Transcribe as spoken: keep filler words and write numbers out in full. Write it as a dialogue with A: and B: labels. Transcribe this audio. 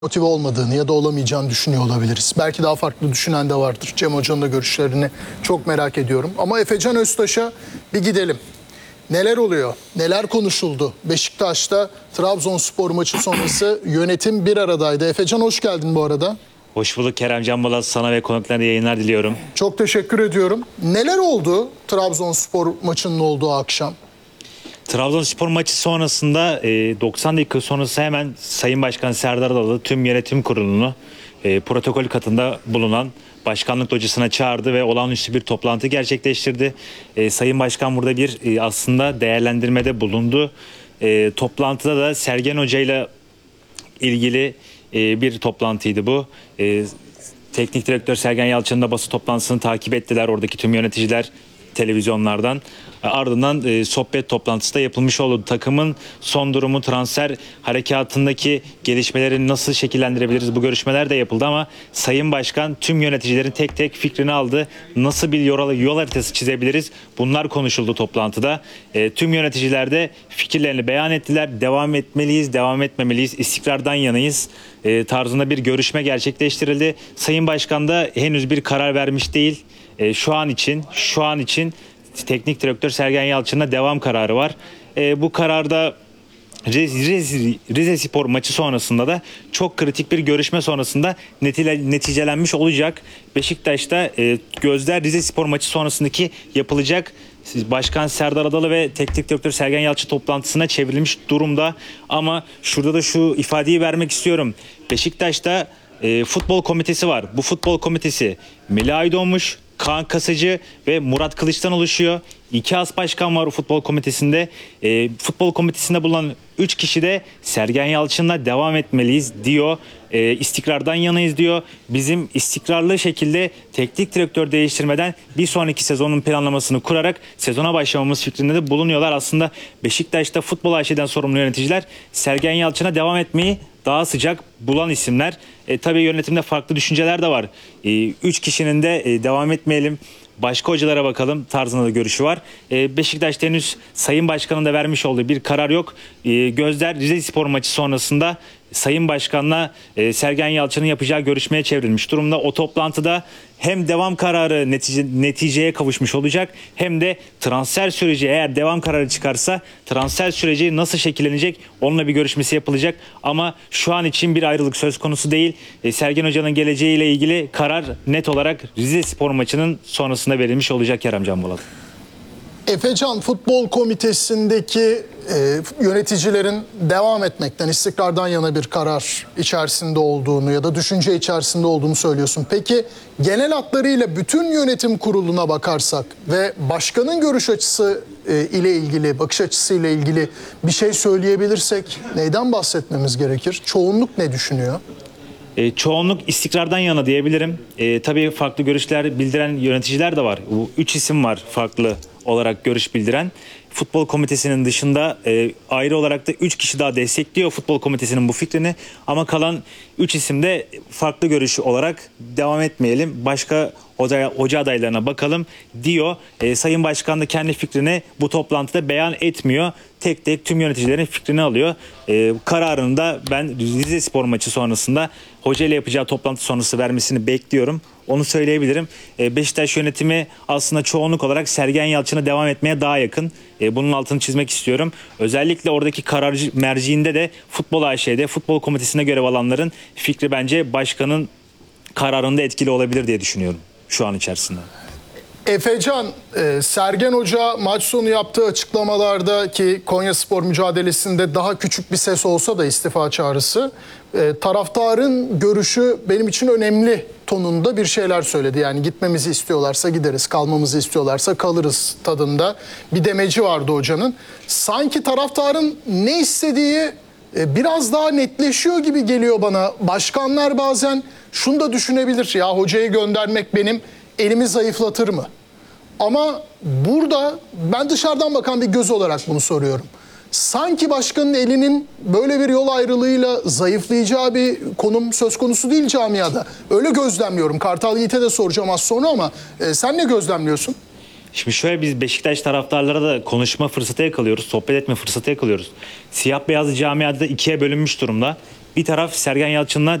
A: motive olmadığını ya da olamayacağını düşünüyor olabiliriz. Belki daha farklı düşünen de vardır. Cem Hoca'nın da görüşlerini çok merak ediyorum. Ama Efecan Öztaş'a bir gidelim. Neler oluyor? Neler konuşuldu? Beşiktaş'ta Trabzonspor maçı sonrası yönetim bir aradaydı. Efecan hoş geldin bu arada.
B: Hoş bulduk Kerem Can Balat. Sana ve konuklarına yayınlar diliyorum.
A: Çok teşekkür ediyorum. Neler oldu Trabzonspor maçının olduğu akşam?
B: Trabzonspor maçı sonrasında doksan dakika sonrası hemen Sayın Başkan Serdar Adalı tüm yönetim kurulunu protokol katında bulunan başkanlık locasına çağırdı ve olağanüstü bir toplantı gerçekleştirdi. Sayın Başkan burada bir aslında değerlendirmede bulundu. Toplantıda da Sergen Hoca ile ilgili bir toplantıydı bu. Teknik direktör Sergen Yalçın'ın da basın toplantısını takip ettiler oradaki tüm yöneticiler televizyonlardan. Ardından e, sohbet toplantısı da yapılmış oldu. Takımın son durumu, transfer harekatındaki gelişmeleri nasıl şekillendirebiliriz, bu görüşmeler de yapıldı ama Sayın Başkan tüm yöneticilerin tek tek fikrini aldı. Nasıl bir yol, yol haritası çizebiliriz? Bunlar konuşuldu toplantıda. E, tüm yöneticiler de fikirlerini beyan ettiler. Devam etmeliyiz, devam etmemeliyiz, istikrardan yanayız e, tarzında bir görüşme gerçekleştirildi. Sayın Başkan da henüz bir karar vermiş değil. E, şu an için, şu an için Teknik Direktör Sergen Yalçın'la devam kararı var. E, bu kararda Rize, Rize Spor maçı sonrasında da çok kritik bir görüşme sonrasında neticelenmiş olacak. Beşiktaş'ta e, gözler Rize Spor maçı sonrasındaki yapılacak Başkan Serdar Adalı ve Teknik Direktör Sergen Yalçın toplantısına çevrilmiş durumda. Ama şurada da şu ifadeyi vermek istiyorum. Beşiktaş'ta e, futbol komitesi var. Bu futbol komitesi Melih Aydoğmuş, Kaan Kasıcı ve Murat Kılıç'tan oluşuyor. İki as başkan var o futbol komitesinde. E, futbol komitesinde bulunan üç kişi de Sergen Yalçın'la devam etmeliyiz diyor. E, istikrardan yanayız diyor. Bizim istikrarlı şekilde teknik direktör değiştirmeden bir sonraki sezonun planlamasını kurarak sezona başlamamız fikrinde de bulunuyorlar. Aslında Beşiktaş'ta futbol A Ş'den sorumlu yöneticiler Sergen Yalçın'a devam etmeyi daha sıcak bulan isimler. E, tabii yönetimde farklı düşünceler de var. E, üç kişinin de e, devam etmeyelim, başka hocalara bakalım tarzında da görüşü var. E, Beşiktaş'ta henüz Sayın Başkan'ın da vermiş olduğu bir karar yok. E, gözler Rize Spor maçı sonrasında Sayın Başkan'la e, Sergen Yalçın'ın yapacağı görüşmeye çevrilmiş durumda. O toplantıda hem devam kararı netice, neticeye kavuşmuş olacak hem de transfer süreci, eğer devam kararı çıkarsa transfer süreci nasıl şekillenecek onunla bir görüşmesi yapılacak. Ama şu an için bir ayrılık söz konusu değil. E, Sergen Hoca'nın geleceğiyle ilgili karar net olarak Rize Spor maçının sonrasında verilmiş olacak Kerem Can Bolat.
A: Efecan, futbol komitesindeki e, yöneticilerin devam etmekten, istikrardan yana bir karar içerisinde olduğunu ya da düşünce içerisinde olduğunu söylüyorsun. Peki genel hatlarıyla bütün yönetim kuruluna bakarsak ve başkanın görüş açısı e, ile ilgili, bakış açısı ile ilgili bir şey söyleyebilirsek neyden bahsetmemiz gerekir? Çoğunluk ne düşünüyor?
B: E, çoğunluk istikrardan yana diyebilirim. E, tabii farklı görüşler bildiren yöneticiler de var. Bu üç isim var farklı olarak görüş bildiren. Futbol komitesinin dışında e, ayrı olarak da üç kişi daha destekliyor futbol komitesinin bu fikrini. Ama kalan üç isim de farklı görüş olarak devam etmeyelim, başka hoca, hoca adaylarına bakalım diyor. E, Sayın Başkan da kendi fikrini bu toplantıda beyan etmiyor. Tek tek tüm yöneticilerin fikrini alıyor. E, kararını da ben Rize Spor maçı sonrasında hoca ile yapacağı toplantı sonrası vermesini bekliyorum. Onu söyleyebilirim. E, Beşiktaş yönetimi aslında çoğunluk olarak Sergen Yalçın'a devam etmeye daha yakın. E, bunun altını çizmek istiyorum. Özellikle oradaki karar merciinde de Futbol A Ş'de, futbol komitesine görev alanların fikri bence başkanın kararında etkili olabilir diye düşünüyorum şu an içerisinde.
A: Efecan, e, Sergen Hoca maç sonu yaptığı açıklamalarda ki Konyaspor mücadelesinde daha küçük bir ses olsa da istifa çağrısı, e, taraftarın görüşü benim için önemli tonunda bir şeyler söyledi. Yani gitmemizi istiyorlarsa gideriz, kalmamızı istiyorlarsa kalırız tadında bir demeci vardı hocanın. Sanki taraftarın ne istediği e, biraz daha netleşiyor gibi geliyor bana. Başkanlar bazen şunu da düşünebilir, ya hocayı göndermek benim elimi zayıflatır mı? Ama burada ben dışarıdan bakan bir göz olarak bunu soruyorum. Sanki başkanın elinin böyle bir yol ayrılığıyla zayıflayacağı bir konum söz konusu değil camiada. Öyle gözlemliyorum. Kartal Yiğit'e de soracağım az sonra ama e, sen ne gözlemliyorsun?
B: Şimdi şöyle, biz Beşiktaş taraftarlara da konuşma fırsatı yakalıyoruz, sohbet etme fırsatı yakalıyoruz. Siyah beyazlı camiada ikiye bölünmüş durumda. Bir taraf Sergen Yalçın'la